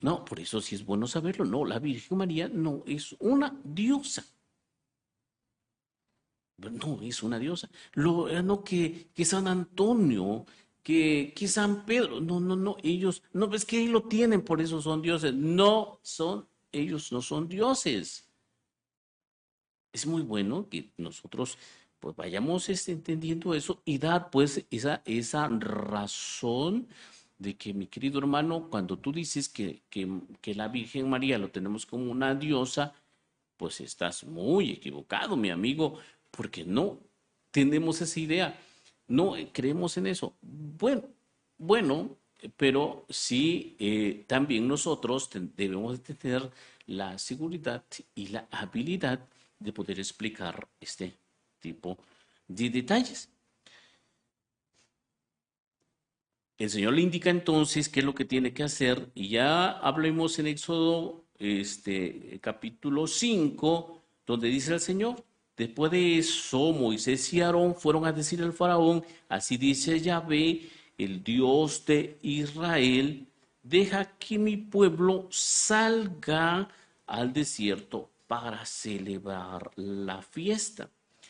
No, por eso sí es bueno saberlo. No, la Virgen María no es una diosa. No, es una diosa. No que San Antonio, que San Pedro. No, no, no. Ellos, no, ves que ahí lo tienen, por eso son dioses. No son, ellos no son dioses. Es muy bueno que nosotros pues vayamos entendiendo eso y dar pues esa razón de que mi querido hermano, cuando tú dices que la Virgen María lo tenemos como una diosa, pues estás muy equivocado, mi amigo, porque no tenemos esa idea, no creemos en eso. Bueno, pero sí también nosotros debemos de tener la seguridad y la habilidad de poder explicar este tipo de detalles. El Señor le indica entonces qué es lo que tiene que hacer y ya hablemos en Éxodo capítulo 5 donde dice el Señor, después de eso Moisés y Aarón fueron a decir al faraón, así dice Yahvé, el Dios de Israel, deja que mi pueblo salga al desierto para celebrar la fiesta.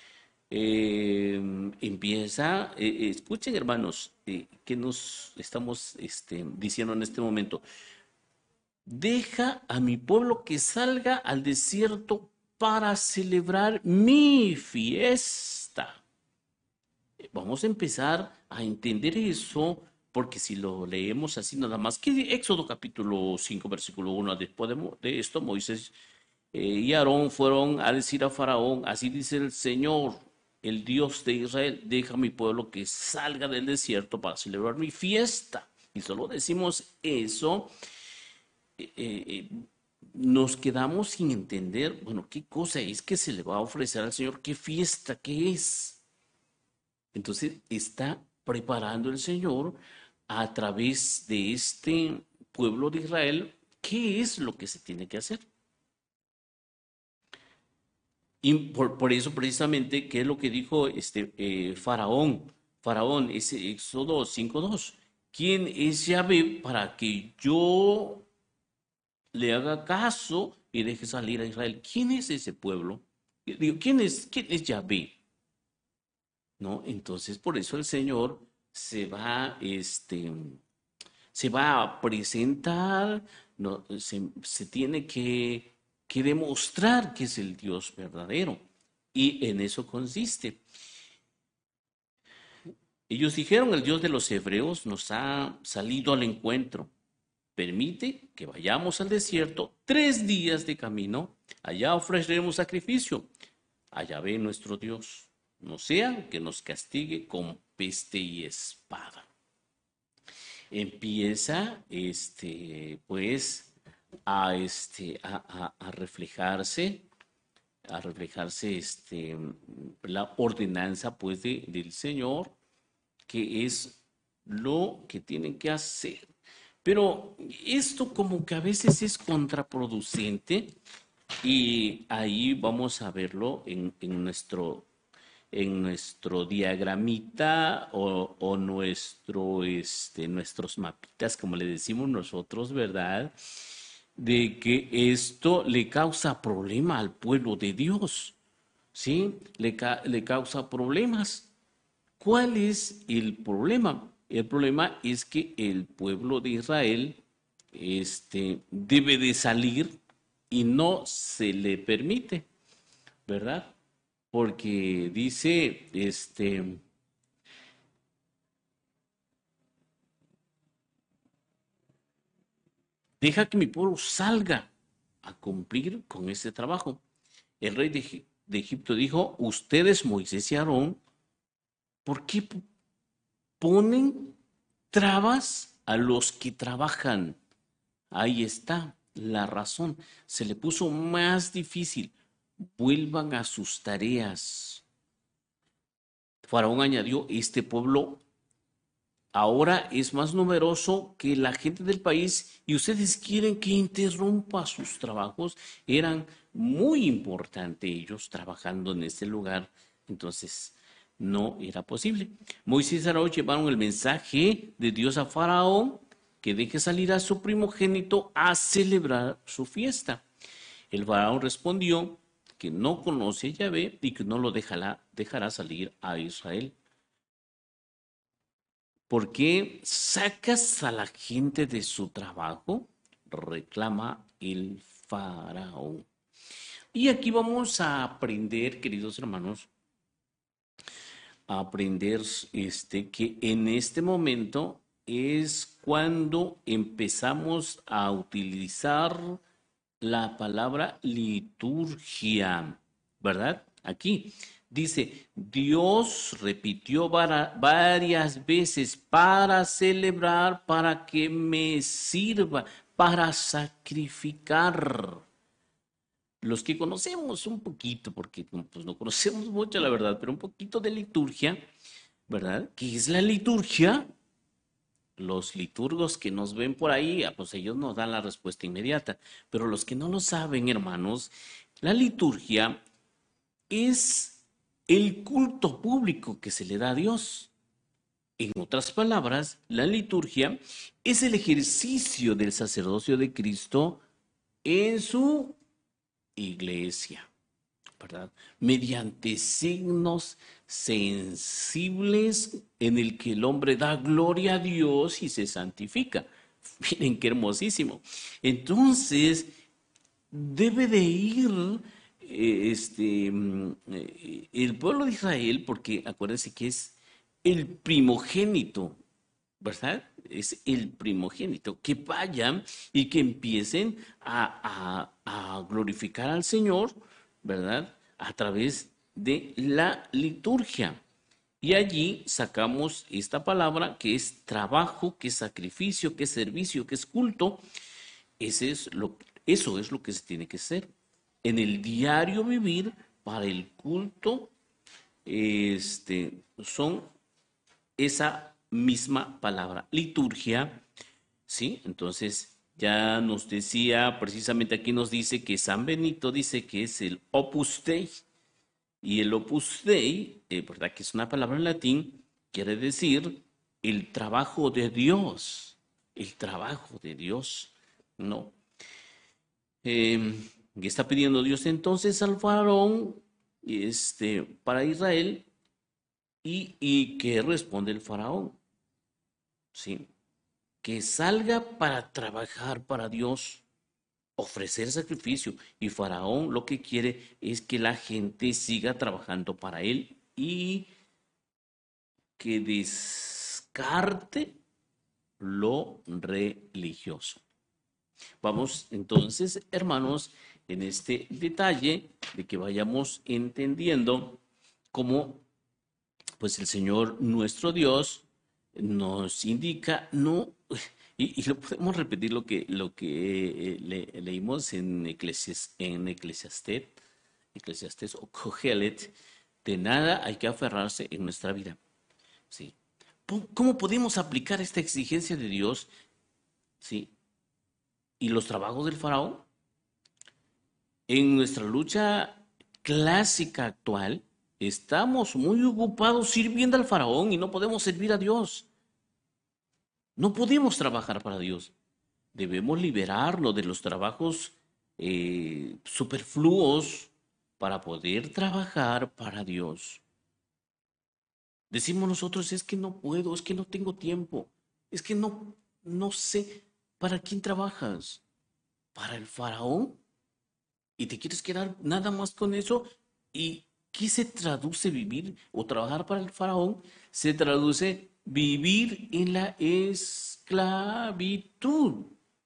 Escuchen hermanos, que nos estamos diciendo en este momento, deja a mi pueblo que salga al desierto para celebrar mi fiesta. Vamos a empezar a entender eso, porque si lo leemos así nada más, que Éxodo capítulo 5 versículo 1, después de esto Moisés y Aarón fueron a decir a Faraón, así dice el Señor, el Dios de Israel, deja a mi pueblo que salga del desierto para celebrar mi fiesta. Y solo decimos eso, eh, eh, nos quedamos sin entender, bueno, qué cosa es que se le va a ofrecer al Señor, qué fiesta, qué es. Entonces está preparando el Señor a través de este pueblo de Israel, qué es lo que se tiene que hacer. Y por eso precisamente, ¿qué es lo que dijo Faraón? Faraón, ese Éxodo 5:2. ¿Quién es Yahvé para que yo le haga caso y deje salir a Israel? ¿Quién es ese pueblo? Digo, ¿quién es Yahvé? ¿No? Entonces, por eso el Señor se va, se va a presentar, no, se tiene que demostrar que es el Dios verdadero. Y en eso consiste. Ellos dijeron, el Dios de los hebreos nos ha salido al encuentro. Permite que vayamos al desierto 3 días de camino. Allá ofreceremos sacrificio. Allá ve nuestro Dios. No sea que nos castigue con peste y espada. Empieza, pues, a reflejarse, la ordenanza, pues, del Señor, que es lo que tienen que hacer. Pero esto como que a veces es contraproducente y ahí vamos a verlo en nuestro diagramita o nuestros mapitas, como le decimos nosotros, ¿verdad? De que esto le causa problema al pueblo de Dios, ¿sí? Le causa problemas. ¿Cuál es el problema? El problema es que el pueblo de Israel debe de salir y no se le permite, ¿verdad? Porque dice, deja que mi pueblo salga a cumplir con este trabajo. El rey de Egipto dijo, ustedes, Moisés y Aarón, ¿por qué ponen trabas a los que trabajan? Ahí está la razón. Se le puso más difícil. Vuelvan a sus tareas. Faraón añadió, este pueblo ahora es más numeroso que la gente del país y ustedes quieren que interrumpa sus trabajos. Eran muy importantes ellos trabajando en este lugar. Entonces, no era posible. Moisés y Aarón llevaron el mensaje de Dios a Faraón que deje salir a su primogénito a celebrar su fiesta. El faraón respondió que no conoce a Yahvé y que no lo dejará salir a Israel. ¿Por qué sacas a la gente de su trabajo? Reclama el faraón. Y aquí vamos a aprender, queridos hermanos, a aprender que en este momento es cuando empezamos a utilizar la palabra liturgia, ¿verdad? Aquí dice, Dios repitió varias veces para celebrar, para que me sirva, para sacrificar. Los que conocemos un poquito, porque pues no conocemos mucho la verdad, pero un poquito de liturgia, ¿verdad? ¿Qué es la liturgia? Los liturgos que nos ven por ahí, pues ellos nos dan la respuesta inmediata. Pero los que no lo saben, hermanos, la liturgia es el culto público que se le da a Dios. En otras palabras, la liturgia es el ejercicio del sacerdocio de Cristo en su iglesia, ¿verdad? Mediante signos sensibles en el que el hombre da gloria a Dios y se santifica. Miren qué hermosísimo. Entonces, debe de ir el pueblo de Israel, porque acuérdense que es el primogénito, ¿verdad? Es el primogénito. Que vayan y que empiecen a glorificar al Señor, ¿verdad? A través de la liturgia. Y allí sacamos esta palabra que es trabajo, que es sacrificio, que es servicio, que es culto. Eso es lo que se tiene que hacer. En el diario vivir, para el culto, son esa misma palabra, liturgia, ¿sí? Entonces, ya nos decía, precisamente aquí nos dice que San Benito dice que es el Opus Dei, y el Opus Dei, ¿verdad? Que es una palabra en latín, quiere decir el trabajo de Dios, el trabajo de Dios, ¿no? ¿Qué está pidiendo Dios entonces al faraón para Israel? ¿Y qué responde el faraón? ¿Sí? Que salga para trabajar para Dios, ofrecer sacrificio. Y Faraón lo que quiere es que la gente siga trabajando para él y que descarte lo religioso. Vamos entonces, hermanos, en este detalle de que vayamos entendiendo cómo pues el Señor nuestro Dios nos indica, no, y lo podemos repetir lo que leímos en, Eclesiastés o Cogelet, de nada hay que aferrarse en nuestra vida. ¿Sí? ¿Cómo podemos aplicar esta exigencia de Dios? ¿Sí? ¿Y los trabajos del faraón? En nuestra lucha clásica actual, estamos muy ocupados sirviendo al faraón y no podemos servir a Dios. No podemos trabajar para Dios. Debemos liberarnos de los trabajos superfluos para poder trabajar para Dios. Decimos nosotros, es que no puedo, es que no tengo tiempo, es que no sé para quién trabajas. ¿Para el faraón? ¿Y te quieres quedar nada más con eso? ¿Y qué se traduce vivir o trabajar para el faraón? Se traduce vivir en la esclavitud.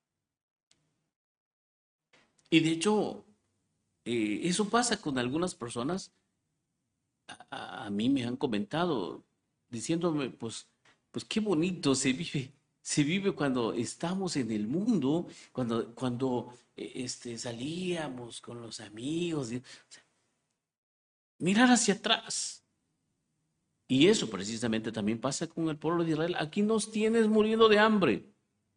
Y de hecho, eso pasa con algunas personas. A mí me han comentado diciéndome, pues qué bonito se vive cuando estamos en el mundo, cuando salíamos con los amigos, o sea, mirar hacia atrás. Y eso precisamente también pasa con el pueblo de Israel. Aquí nos tienes muriendo de hambre.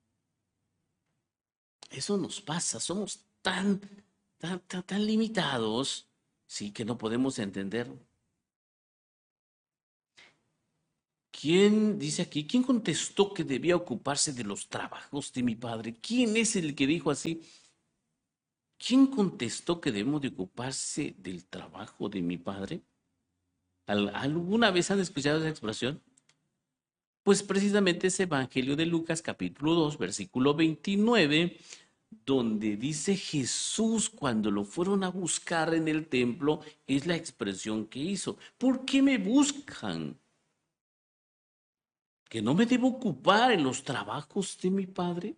Eso nos pasa, somos tan limitados, sí, que no podemos entender ¿Quién dice aquí? ¿Quién contestó que debía ocuparse de los trabajos de mi padre? ¿Quién es el que dijo así? ¿Quién contestó que debemos de ocuparse del trabajo de mi padre? ¿Alguna vez han escuchado esa expresión? Pues precisamente ese Evangelio de Lucas capítulo 2 versículo 29, donde dice Jesús cuando lo fueron a buscar en el templo, es la expresión que hizo. ¿Por qué me buscan? ¿Que no me debo ocupar en los trabajos de mi padre?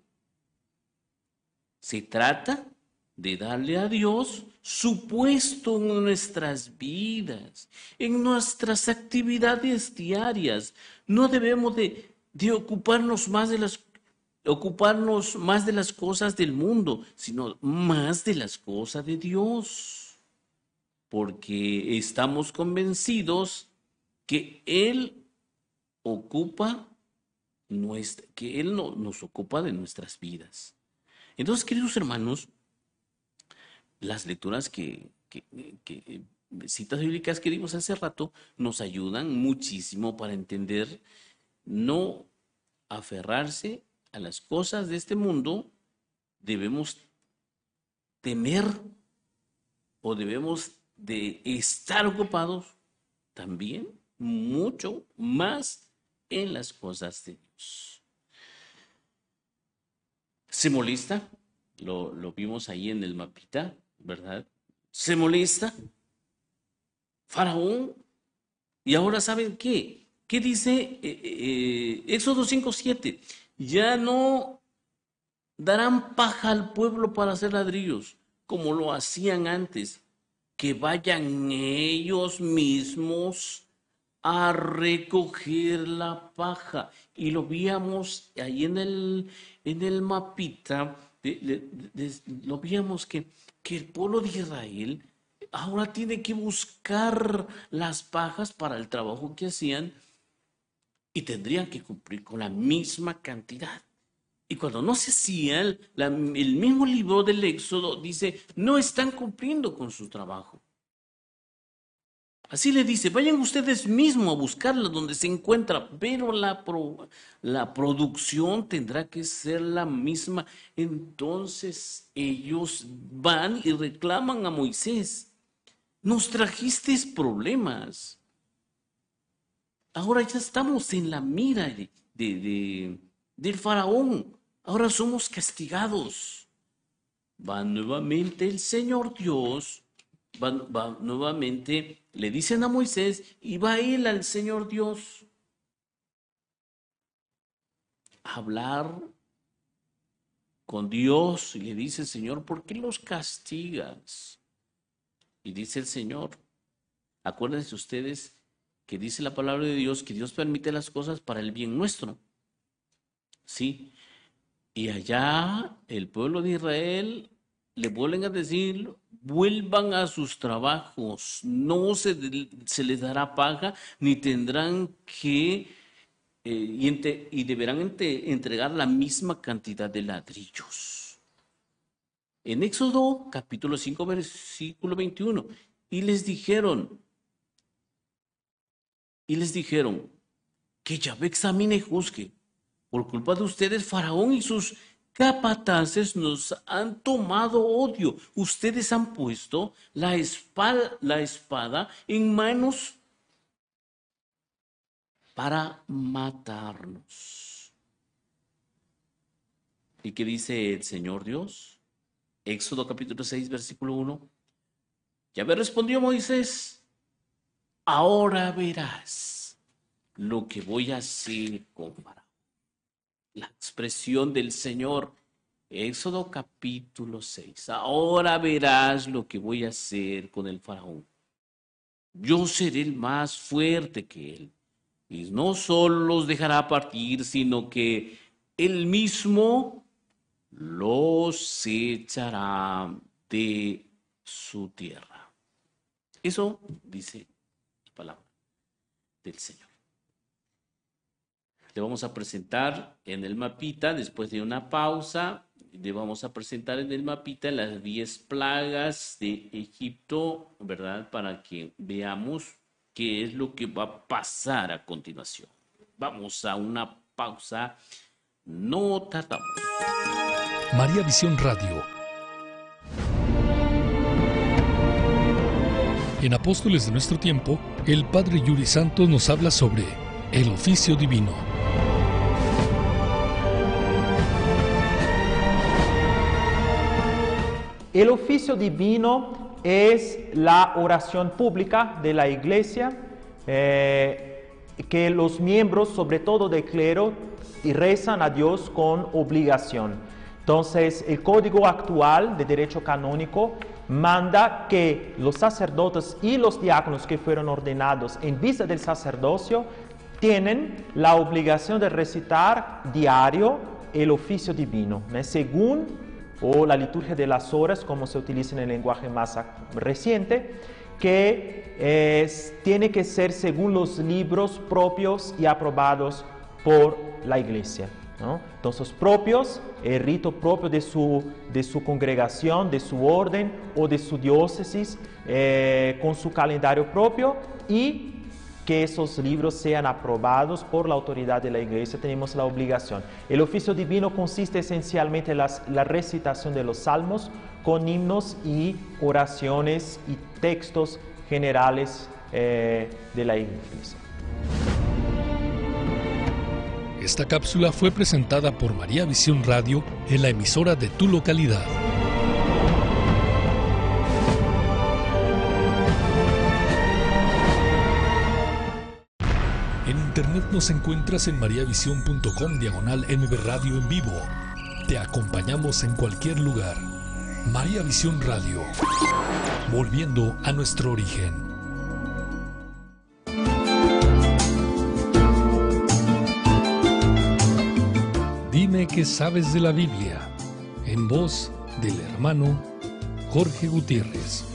Se trata de darle a Dios su puesto en nuestras vidas, en nuestras actividades diarias. No debemos de ocuparnos más de las cosas del mundo, sino más de las cosas de Dios, porque estamos convencidos que Él ocupa que Él no, nos ocupa de nuestras vidas. Entonces, queridos hermanos, las lecturas citas bíblicas que dimos hace rato nos ayudan muchísimo para entender no aferrarse a las cosas de este mundo. Debemos temer o debemos de estar ocupados también mucho más en las cosas de Dios. Se molesta, lo vimos ahí en el mapita, ¿verdad? Se molesta Faraón. Y ahora, ¿saben qué? ¿Qué dice Éxodo 5:7? Ya no darán paja al pueblo para hacer ladrillos, como lo hacían antes, que vayan ellos mismos a recoger la paja. Y lo víamos ahí en el mapita, lo víamos que el pueblo de Israel ahora tiene que buscar las pajas para el trabajo que hacían y tendrían que cumplir con la misma cantidad. Y cuando no se hacía, el mismo libro del Éxodo dice, no están cumpliendo con su trabajo. Así le dice, vayan ustedes mismos a buscarla donde se encuentra, pero la producción tendrá que ser la misma. Entonces ellos van y reclaman a Moisés, nos trajiste problemas. Ahora ya estamos en la mira del faraón. Ahora somos castigados. Va nuevamente el Señor Dios, va nuevamente, le dicen a Moisés y va él al Señor Dios a hablar con Dios y le dice, Señor, ¿por qué los castigas? Y dice el Señor, acuérdense ustedes que dice la palabra de Dios que Dios permite las cosas para el bien nuestro. Sí, y allá el pueblo de Israel le vuelven a decir, vuelvan a sus trabajos, no se les dará paga, ni tendrán que, y deberán entregar la misma cantidad de ladrillos. En Éxodo capítulo 5, versículo 21, y les dijeron, que Yahvé examine y juzgue. Por culpa de ustedes, Faraón y sus capataces nos han tomado odio. Ustedes han puesto la espada en manos para matarnos. ¿Y qué dice el Señor Dios? Éxodo capítulo 6, versículo 1. Yahvé respondió a Moisés, ahora verás lo que voy a hacer con Faraón. La expresión del Señor, Éxodo capítulo 6. Ahora verás lo que voy a hacer con el faraón. Yo seré el más fuerte que él. Y no solo los dejará partir, sino que él mismo los echará de su tierra. Eso dice la palabra del Señor. Le vamos a presentar en el mapita, después de una pausa, le vamos a presentar en el mapita las 10 plagas de Egipto, ¿verdad? Para que veamos qué es lo que va a pasar a continuación. Vamos a una pausa. No tardamos. María Visión Radio. En Apóstoles de nuestro tiempo, el Padre Yuri Santos nos habla sobre el oficio divino. El oficio divino es la oración pública de la Iglesia, que los miembros, sobre todo del clero, rezan a Dios con obligación. Entonces, el Código actual de Derecho Canónico manda que los sacerdotes y los diáconos que fueron ordenados en vista del sacerdocio tienen la obligación de recitar diario el oficio divino, según o la liturgia de las horas, como se utiliza en el lenguaje más reciente, que tiene que ser según los libros propios y aprobados por la Iglesia, ¿no? Entonces, propios, el rito propio de su congregación, de su orden o de su diócesis, con su calendario propio, y que esos libros sean aprobados por la autoridad de la Iglesia. Tenemos la obligación. El oficio divino consiste esencialmente en la recitación de los salmos con himnos y oraciones y textos generales de la Iglesia. Esta cápsula fue presentada por María Visión Radio en la emisora de tu localidad. En internet nos encuentras en mariavision.com/MB Radio en vivo. Te acompañamos en cualquier lugar. María Visión Radio, volviendo a nuestro origen. Dime qué sabes de la Biblia, en voz del hermano Jorge Gutiérrez.